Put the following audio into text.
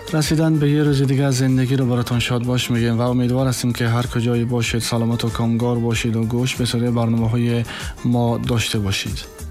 رسیدن به یه روز دیگه از زندگی رو براتون شاد باش میگیم و امیدوار هستیم که هر کجایی باشید سلامت و کامگار باشید و گوش به سری برنامه‌های ما داشته باشید.